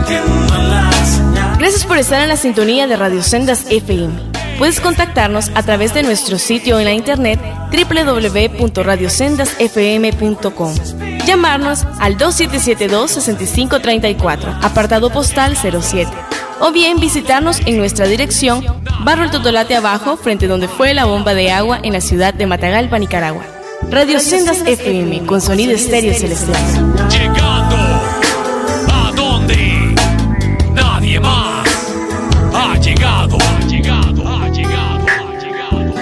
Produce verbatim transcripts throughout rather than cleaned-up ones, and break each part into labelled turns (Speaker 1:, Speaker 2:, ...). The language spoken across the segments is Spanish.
Speaker 1: Gracias por estar en la sintonía de Radio Sendas F M. Puedes contactarnos a través de nuestro sitio en la internet doble u doble u doble u punto radio sendas f m punto com. Llamarnos al dos siete siete dos, seis cinco tres cuatro, apartado postal cero siete. O bien visitarnos en nuestra dirección, Barrio El Totolate Abajo, frente donde fue la bomba de agua en la ciudad de Matagalpa, Nicaragua. Radio Sendas F M, con sonido estéreo celestial.
Speaker 2: Llegando a donde nadie más ha llegado, ha llegado, ha llegado, ha llegado.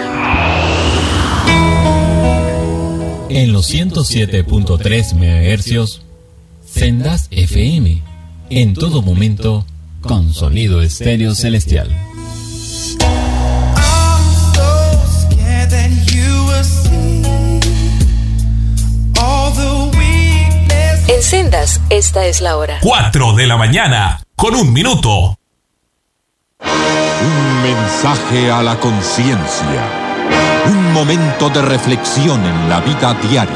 Speaker 3: En los ciento siete punto tres megahercios, Sendas F M, en todo momento, con sonido estéreo celestial.
Speaker 4: En Sendas, esta es la hora.
Speaker 2: Cuatro de la mañana, con un minuto.
Speaker 5: Un mensaje a la conciencia. Un momento de reflexión en la vida diaria.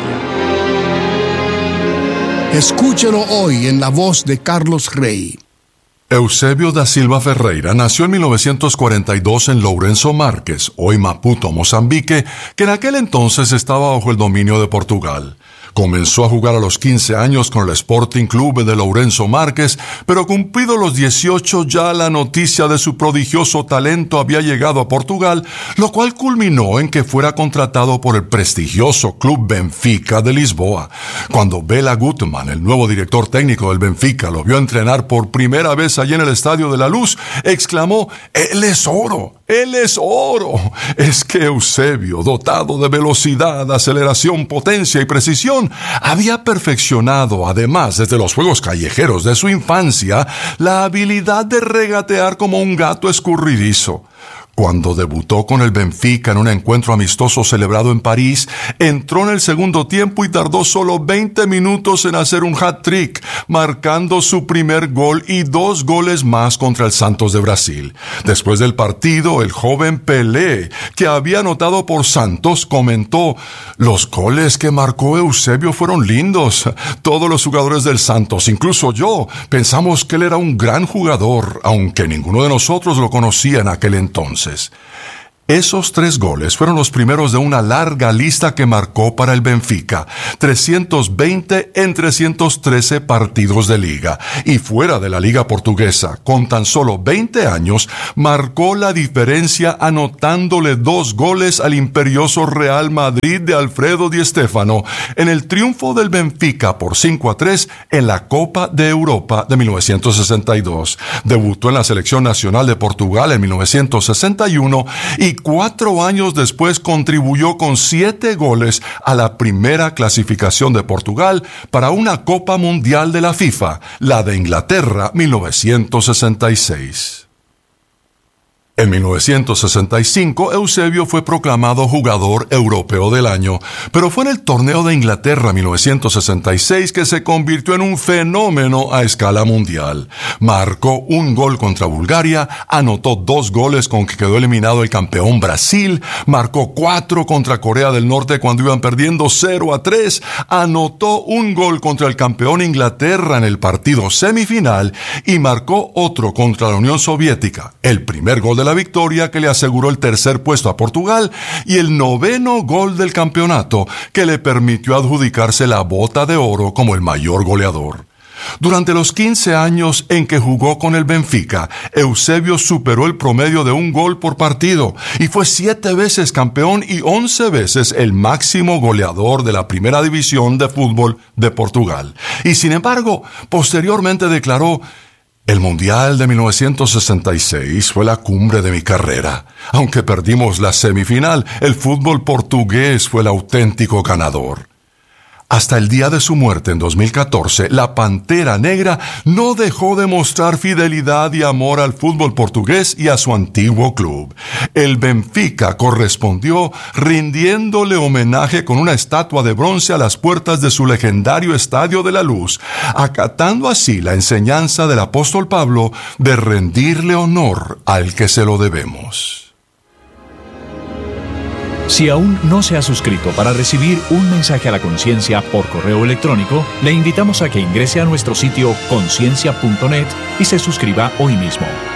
Speaker 6: Escúchelo hoy en la voz de Carlos Rey.
Speaker 7: Eusebio da Silva Ferreira nació en mil novecientos cuarenta y dos en Lourenço Marques, hoy Maputo, Mozambique, que en aquel entonces estaba bajo el dominio de Portugal. Comenzó a jugar a los quince años con el Sporting Club de Lourenço Marques, pero cumplidos los dieciocho ya la noticia de su prodigioso talento había llegado a Portugal, lo cual culminó en que fuera contratado por el prestigioso Club Benfica de Lisboa. Cuando Bela Gutmann, el nuevo director técnico del Benfica, lo vio entrenar por primera vez allí en el Estadio de la Luz, exclamó: ¡Él es oro! ¡Él es oro! Es que Eusebio, dotado de velocidad, aceleración, potencia y precisión, había perfeccionado, además, desde los juegos callejeros de su infancia, la habilidad de regatear como un gato escurridizo. Cuando debutó con el Benfica en un encuentro amistoso celebrado en París, entró en el segundo tiempo y tardó solo veinte minutos en hacer un hat-trick, marcando su primer gol y dos goles más contra el Santos de Brasil. Después del partido, el joven Pelé, que había anotado por Santos, comentó: «Los goles que marcó Eusebio fueron lindos. Todos los jugadores del Santos, incluso yo, pensamos que él era un gran jugador, aunque ninguno de nosotros lo conocía en aquel entonces». Esos tres goles fueron los primeros de una larga lista que marcó para el Benfica, trescientos veinte en trescientos trece partidos de liga, y fuera de la liga portuguesa, con tan solo veinte años, marcó la diferencia anotándole dos goles al imperioso Real Madrid de Alfredo Di Stéfano en el triunfo del Benfica por cinco a tres en la Copa de Europa de mil novecientos sesenta y dos. Debutó en la selección nacional de Portugal en mil novecientos sesenta y uno y cuatro años después contribuyó con siete goles a la primera clasificación de Portugal para una Copa Mundial de la FIFA, la de Inglaterra mil novecientos sesenta y seis. En mil novecientos sesenta y cinco, Eusebio fue proclamado jugador europeo del año, pero fue en el torneo de Inglaterra mil novecientos sesenta y seis que se convirtió en un fenómeno a escala mundial. Marcó un gol contra Bulgaria, anotó dos goles con que quedó eliminado el campeón Brasil, marcó cuatro contra Corea del Norte cuando iban perdiendo cero a tres, anotó un gol contra el campeón Inglaterra en el partido semifinal y marcó otro contra la Unión Soviética, el primer gol de la victoria que le aseguró el tercer puesto a Portugal y el noveno gol del campeonato que le permitió adjudicarse la bota de oro como el mayor goleador. Durante los quince años en que jugó con el Benfica, Eusebio superó el promedio de un gol por partido y fue siete veces campeón y once veces el máximo goleador de la primera división de fútbol de Portugal. Y sin embargo, posteriormente declaró: «El Mundial de mil novecientos sesenta y seis fue la cumbre de mi carrera. Aunque perdimos la semifinal, el fútbol portugués fue el auténtico ganador». Hasta el día de su muerte en dos mil catorce, la Pantera Negra no dejó de mostrar fidelidad y amor al fútbol portugués y a su antiguo club. El Benfica correspondió rindiéndole homenaje con una estatua de bronce a las puertas de su legendario Estadio de la Luz, acatando así la enseñanza del apóstol Pablo de rendirle honor al que se lo debemos.
Speaker 8: Si aún no se ha suscrito para recibir un mensaje a la conciencia por correo electrónico, le invitamos a que ingrese a nuestro sitio conciencia punto net y se suscriba hoy mismo.